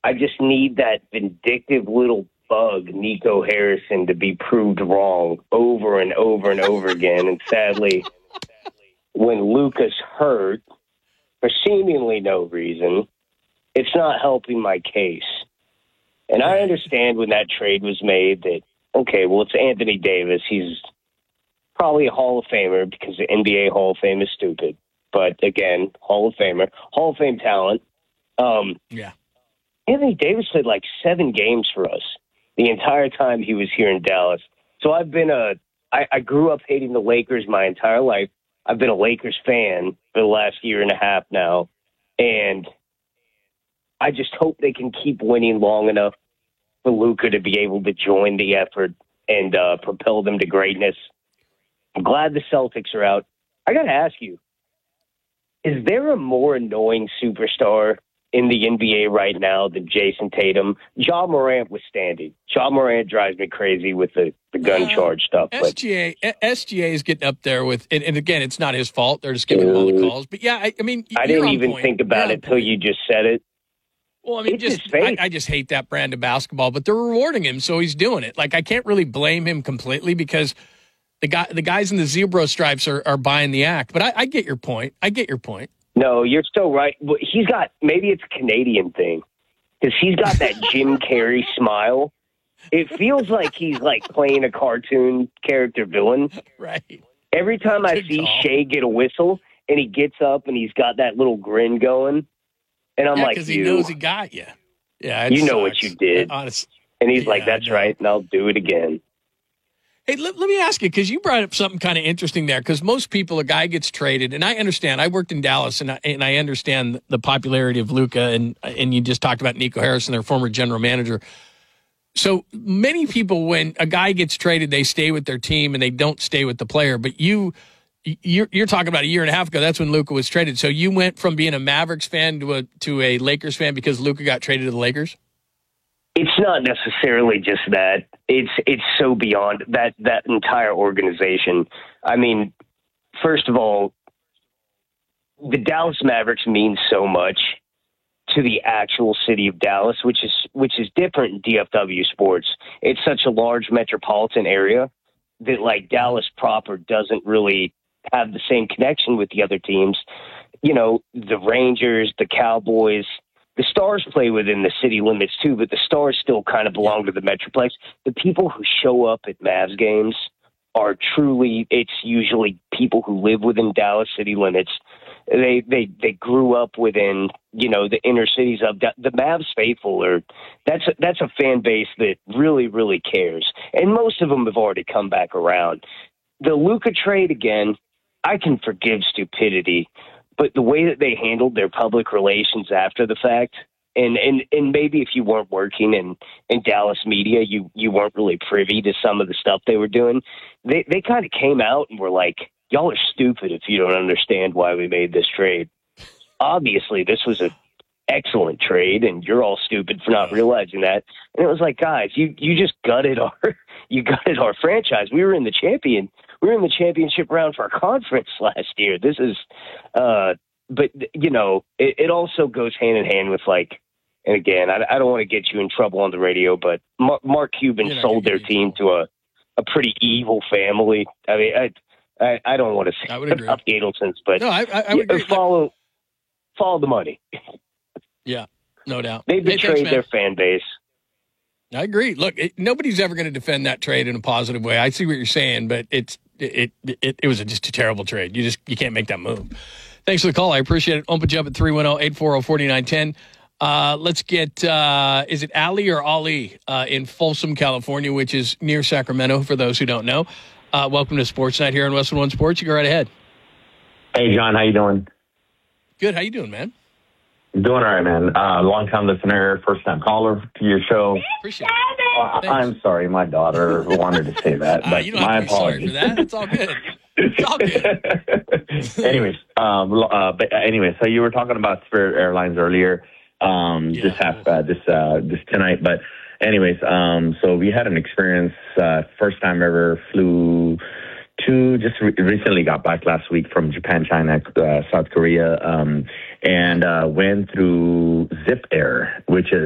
I just need that vindictive little bug, Nico Harrison, to be proved wrong over and over and over again. And sadly, when Luka's hurt for seemingly no reason, it's not helping my case. And I understand when that trade was made that, okay, well, it's Anthony Davis. He's probably a Hall of Famer because the NBA Hall of Fame is stupid. But again, Hall of Famer, Hall of Fame talent. Anthony Davis played like 7 games for us the entire time he was here in Dallas. So I grew up hating the Lakers my entire life. I've been a Lakers fan for the last year and a half now. And I just hope they can keep winning long enough for Luka to be able to join the effort and propel them to greatness. I'm glad the Celtics are out. I got to ask you, is there a more annoying superstar in the NBA right now than Jason Tatum? Ja Morant withstanding. Ja Morant drives me crazy with the gun charge stuff. SGA is getting up there with, and again, it's not his fault. They're just giving him all the calls. But yeah, I mean, I didn't even think about it till you just said it. Well, I mean, I just hate that brand of basketball, but they're rewarding him, so he's doing it. Like, I can't really blame him completely because the guys in the zebra stripes are buying the act. But I get your point. No, you're still right. He's got, maybe it's a Canadian thing, because he's got that Jim Carrey smile. It feels like he's like playing a cartoon character villain. Right. Every time I see Shea get a whistle and he gets up and he's got that little grin going, and I'm like, because he knows he got you. Yeah, you know what you did. Honestly. And he's like, that's right, and I'll do it again. Hey, let me ask you, because you brought up something kind of interesting there, because most people, a guy gets traded, and I understand. I worked in Dallas, and I understand the popularity of Luka, and you just talked about Nico Harrison, their former general manager. So many people, when a guy gets traded, they stay with their team, and they don't stay with the player. But you're talking about a year and a half ago. That's when Luka was traded. So you went from being a Mavericks fan to a Lakers fan because Luka got traded to the Lakers? It's not necessarily just that. It's so beyond that entire organization. I mean, first of all, the Dallas Mavericks mean so much to the actual city of Dallas, which is different in DFW sports. It's such a large metropolitan area that, like, Dallas proper doesn't really have the same connection with the other teams. You know, the Rangers, the Cowboys. The Stars play within the city limits, too, but the Stars still kind of belong to the Metroplex. The people who show up at Mavs games are truly, it's usually people who live within Dallas city limits. They grew up within, you know, the inner cities of the Mavs faithful. That's a fan base that really, really cares. And most of them have already come back around. The Luka trade, again, I can forgive stupidity. But the way that they handled their public relations after the fact, and maybe if you weren't working in Dallas media, you weren't really privy to some of the stuff they were doing, they kind of came out and were like, y'all are stupid if you don't understand why we made this trade. Obviously, this was an excellent trade, and you're all stupid for not realizing that. And it was like, guys, you just gutted our franchise. We were in the championship round for our conference last year. This is, but you know, it also goes hand in hand with, like, and again, I don't want to get you in trouble on the radio, but Mark Cuban sold their team to a pretty evil family. I mean, I don't want to say about the Adelsons, but no, I would agree. Follow the money. Yeah, no doubt. They betrayed their fan base. I agree. Look, nobody's ever going to defend that trade in a positive way. I see what you're saying, but it was just a terrible trade. You can't make that move. Thanks for the call. I appreciate it. Open you up at 310-840-4910. Let's get, is it Ali or Ali in Folsom, California, which is near Sacramento, for those who don't know. Welcome to Sports Night here on Westwood One Sports. You go right ahead. Hey, John. How you doing? Good. How you doing, man? Doing all right, man. Long-time listener, first-time caller to your show. Appreciate it. I'm sorry. My daughter wanted to say that, but you don't my have to be apologies. sorry for that. It's all good. It's all good. Anyways, so you were talking about Spirit Airlines earlier, this tonight. But anyways, so we had an experience. First time ever flew to recently got back last week from Japan, China, South Korea, and went through Zip Air, which is